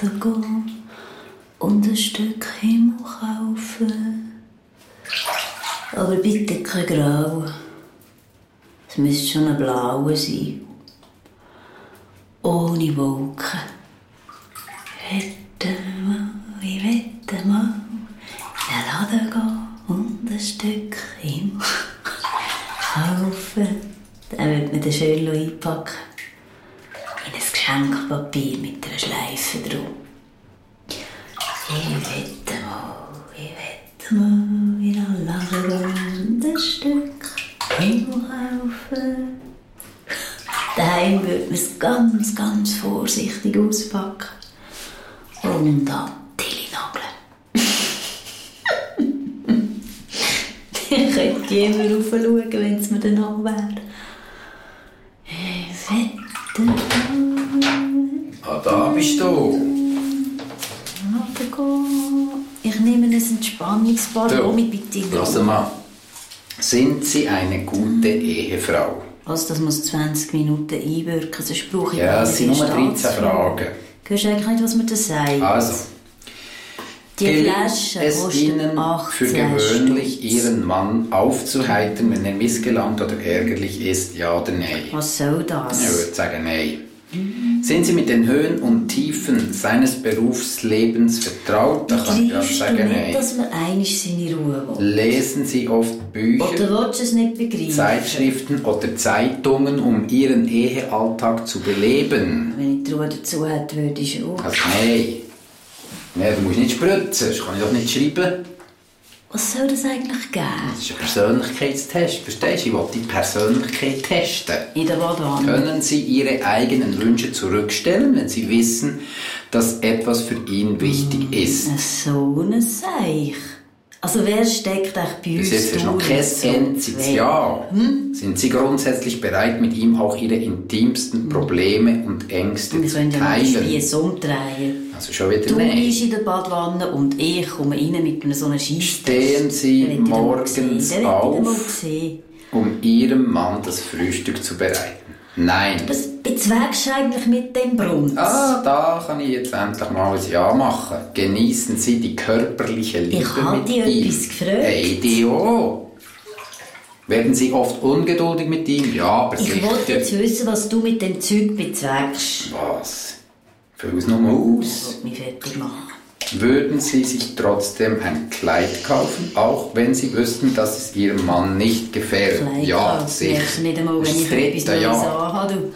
Laden gehen und ein Stück Himmel kaufen. Aber bitte kein Grau. Es müsste schon ein blauer sein. Ohne Wolken. Ich wette mal in den Laden gehen und ein Stück Himmel kaufen. Dann wird man den schön einpacken. In ein Geschenkpapier mit einer Schleife drum. Ich wette mal in den Laden gehen und ein Stück Himmel kaufen. Daheim würde man es ganz, ganz vorsichtig auspacken. Und an Tilly nageln. Ich könnte immer raufschauen, wenn es mir danach wäre. Ich wette. Ah, da bist du. Ich nehme ein Entspannungsbad mit bitte. Lass mal. Sind Sie eine gute Ehefrau? Also, das muss 20 Minuten einwirken, sonst brauche ich ja, es sind nur 13 Fragen. Hörst du eigentlich nicht, was man da sagt? Also, die Flasche es Ihnen für gewöhnlich Ihren Mann aufzuheitern, wenn er missgelangt oder ärgerlich ist, ja oder nein? Was soll das? Ich würde sagen nein. Sind Sie mit den Höhen und Tiefen seines Berufslebens vertraut? Da kann ich auch sagen nein. Nicht, dass man einmal seine Ruhe will. Lesen Sie oft Bücher, oder willst du es nicht begreifen? Zeitschriften oder Zeitungen, um Ihren Ehealltag zu beleben? Wenn ich die Ruhe dazu hätte, würde ich schon. Also nein. Nein, du musst nicht spritzen, das kann ich doch nicht schreiben. Was soll das eigentlich geben? Das ist ein Persönlichkeitstest, verstehst du? Ich will die Persönlichkeit testen. In der Badwanne. Können Sie Ihre eigenen Wünsche zurückstellen, wenn Sie wissen, dass etwas für ihn wichtig ist? So ein Seich. Also wer steckt eigentlich bei uns? Bis jetzt ist noch kein einziges Ja. Sind Sie grundsätzlich bereit, mit ihm auch Ihre intimsten Probleme und Ängste zu teilen? Wir können ja nicht Spieß umdrehen. Also schon wieder du nein. bist in der Badwanne und ich komme rein mit so einer Scheisse. Stehen Sie morgens auf, um Ihrem Mann das Frühstück zu bereiten? Nein. Was bezwegst du eigentlich mit dem Brunz? Ah, da kann ich jetzt endlich mal ein Ja machen. Genießen Sie die körperliche Liebe mit ihm. Ich habe dich etwas gefragt. Hey, die auch. Werden Sie oft ungeduldig mit ihm? Ja, aber sicher. Ich wollte jetzt wissen, was du mit dem Zeug bezwegst. Was? Füll es nochmal aus. Ich will mich fertig machen. Würden Sie sich trotzdem ein Kleid kaufen, auch wenn Sie wüssten, dass es Ihrem Mann nicht gefällt? Kleid ja, kaufen. sicher. Merkst du nicht einmal, wenn ich etwas Neues anhabe, du.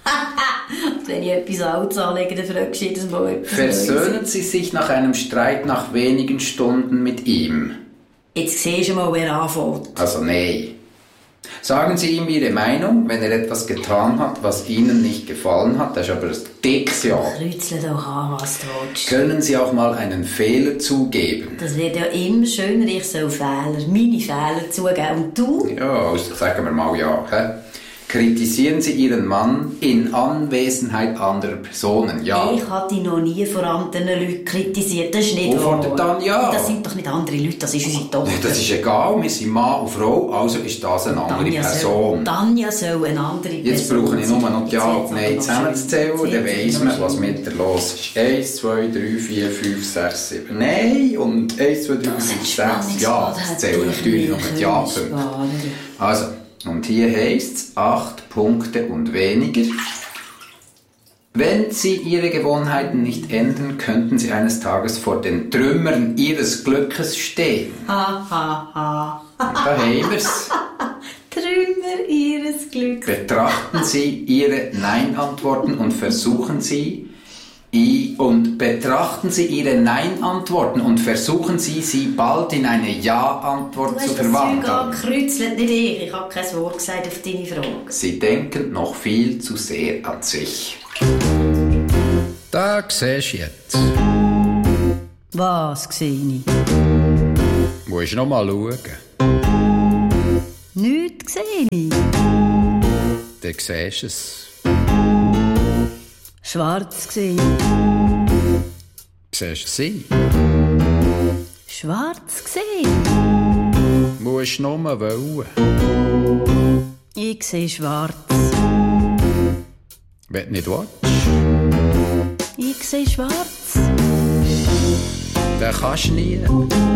Wenn ich etwas Altes anlege, dann fragst du jedes Mal etwas Versöhnen Sie sich nach einem Streit nach wenigen Stunden mit ihm? Jetzt siehst du mal, wer anfängt. Also nein. Sagen Sie ihm Ihre Meinung, wenn er etwas getan hat, was Ihnen nicht gefallen hat. Das ist aber ein dickes Ja. Kreuzel doch an, was du willst. Können Sie auch mal einen Fehler zugeben? Das wird ja immer schöner, ich soll meine Fehler zugeben. Und du? Ja, also sagen wir mal ja. He? Kritisieren Sie Ihren Mann in Anwesenheit anderer Personen? Ja. Ich habe dich noch nie vor anderen Leuten kritisiert. Das ist nicht wahr. Dann ja. Das sind doch nicht andere Leute, das ist unsere Tochter. Das ist egal, wir sind Mann und Frau, also ist das eine andere Person. Tanja soll eine andere Person. Jetzt brauche ich nur noch die Ja und Nein zusammenzählen, dann weiss man, was mit der los ist. 1, 2, 3, 4, 5, 6, 7, Nein und 1, 2, 3, 5, 6, Ja. Das zählen natürlich noch mit Ja-Punkten. Also, und hier heisst es 8 Punkte und weniger. Wenn Sie Ihre Gewohnheiten nicht ändern, könnten Sie eines Tages vor den Trümmern Ihres Glückes stehen. Ha, ha, ha. Da haben wir's. Trümmer Ihres Glücks. Betrachten Sie Ihre Nein-Antworten und versuchen Sie sie bald in eine Ja-Antwort zu verwandeln. Du hast das Zeug angekreuzelt, nicht ich. Ich habe kein Wort gesagt auf deine Frage. Sie denken noch viel zu sehr an sich. Da siehst du jetzt. Was sehe ich? Musst du noch mal schauen. Nichts sehe ich. Dann siehst du es. Schwarz sehe ich. Siehst du sie? Schwarz sehe ich. Musst du nur wollen. Ich sehe schwarz. Wenn du nicht willst. Ich sehe schwarz. kannst du nie.